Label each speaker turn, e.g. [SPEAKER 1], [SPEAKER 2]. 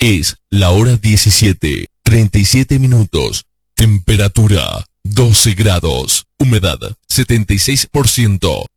[SPEAKER 1] Es la hora 17:37. Temperatura 12 grados. Humedad 76%.